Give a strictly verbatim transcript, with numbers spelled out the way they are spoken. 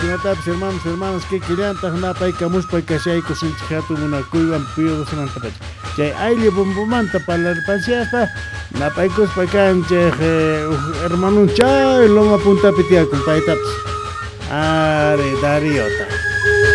maykunatapis hermanos hermanas que quillantaq napay kamuspay kashayku sinchi hatun una kuywan piyudasmantapacha chay ayllu bumbumanta palarpasiyaspa napaykuspa kanchej hermano chay loma puntapi tiyakun paytapas are Dariota